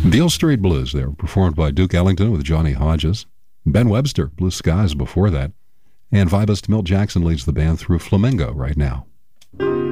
Beale Street Blues there, performed by Duke Ellington with Johnny Hodges. Ben Webster, Blue Skies before that. And vibist Milt Jackson leads the band through Flamingo right now.